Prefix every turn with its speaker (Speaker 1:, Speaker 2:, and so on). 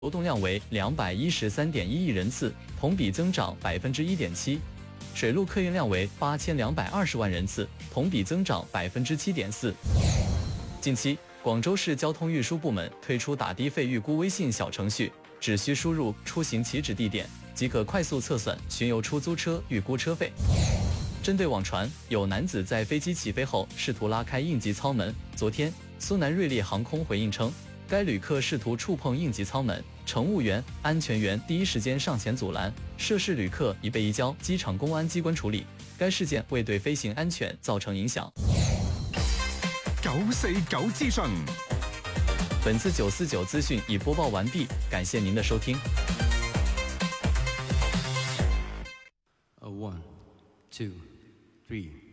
Speaker 1: 流动量为213.1亿人次，同比增长1.7%；水陆客运量为8220万人次，同比增长7.4%。近期，广州市交通运输部门推出打的费预估微信小程序，只需输入出行起止地点，即可快速测算巡游出租车预估车费。针对网传有男子在飞机起飞后试图拉开应急舱门，昨天，苏南瑞丽航空回应称，该旅客试图触碰应急舱门，乘务员、安全员第一时间上前阻拦，涉事旅客已被移交机场公安机关处理。该事件未对飞行安全造成影响。
Speaker 2: 949資訊，
Speaker 1: 本次949資訊已播報完畢，感謝您的收聽。
Speaker 3: 1, 2, 3